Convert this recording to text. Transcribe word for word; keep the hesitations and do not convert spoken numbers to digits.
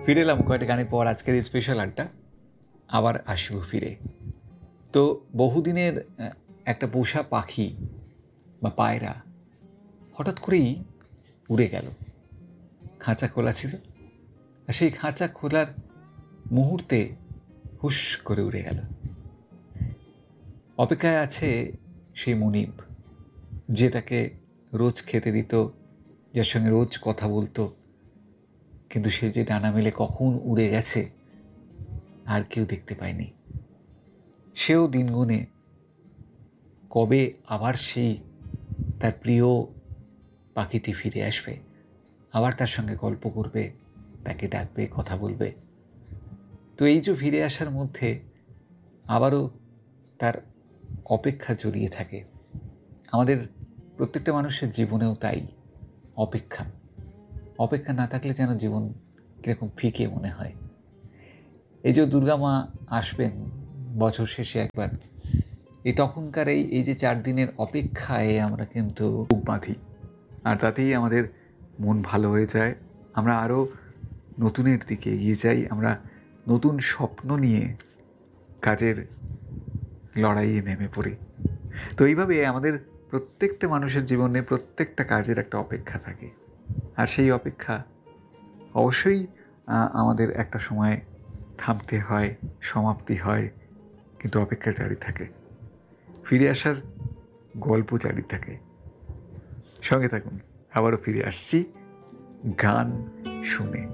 ফিরে এলাম কয়েকটা গানের পর আজকের এই স্পেশাল আড্ডা। আবার আসবো ফিরে। তো বহুদিনের একটা পোষা পাখি বা পায়রা হঠাৎ করেই উড়ে গেল। খাঁচা খোলা ছিল, আর সেই খাঁচা খোলার মুহূর্তে হুশ করে উড়ে গেল। অপেক্ষায় আছে সেই মনিব, যে তাকে রোজ খেতে দিত, যার সঙ্গে রোজ কথা বলতো, কিন্তু সে যে ডানা মেলে কখন উড়ে গেছে আর কেউ দেখতে পায়নি। সেও দিন গুনে কবে আবার সেই তার প্রিয় পাখিটি ফিরে আসবে, আবার তার সঙ্গে গল্প করবে, তাকে ডাকবে, কথা বলবে। তো এই যে ফিরে আসার মধ্যে আবারও তার অপেক্ষা জড়িয়ে থাকে। আমাদের প্রত্যেকটা মানুষের জীবনেও তাই, অপেক্ষা। অপেক্ষা না থাকলে যেন জীবন কীরকম ফিকে মনে হয়। এই যে দুর্গা মা আসবেন বছর শেষে একবার, এই তখনকার এই এই যে চার দিনের অপেক্ষায় আমরা কিন্তু বুক বাঁধি, আর তাতেই আমাদের মন ভালো হয়ে যায়। আমরা আরও নতুনের দিকে এগিয়ে যাই, আমরা নতুন স্বপ্ন নিয়ে কাজের লড়াইয়ে নেমে পড়ি। তো এইভাবে আমাদের প্রত্যেকটা মানুষের জীবনে প্রত্যেকটা কাজের একটা অপেক্ষা থাকে, আর সেই অপেক্ষা অবশ্যই আমাদের একটা সময় থামতে হয়, সমাপ্তি হয়, কিন্তু অপেক্ষা জারি থাকে, ফিরে আসার গল্প জারি থাকে। সঙ্গে থাকুন, আবারও ফিরে আসছি গান শুনে।